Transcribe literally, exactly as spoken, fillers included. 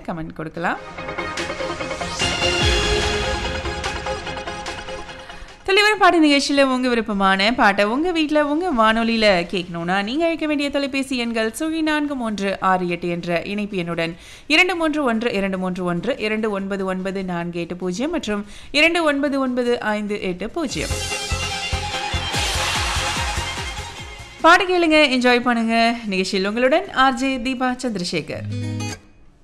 Comment கொடுக்கலாம். தலைவர் பாட்டு நிகழ்ச்சியில் உங்கள் விருப்பமான பாட்டை உங்கள் வீட்டில் உங்கள் வானொலியில் கேட்கணுன்னா நீங்கள் அழைக்க வேண்டிய தொலைபேசி எண்கள் சுழி நான்கு மூன்று ஆறு எட்டு என்ற இணைப்பு எண்ணுடன் இரண்டு மூன்று ஒன்று இரண்டு மூன்று ஒன்று இரண்டு ஒன்பது ஒன்பது நான்கு எட்டு பூஜ்ஜியம் மற்றும் இரண்டு ஒன்பது ஒன்பது ஐந்து எட்டு பூஜ்ஜியம். பாட்டு கேளுங்க, என்ஜாய் பண்ணுங்க. நிகழ்ச்சியில் உங்களுடன் ஆர்ஜே தீபா சந்திரசேகர்.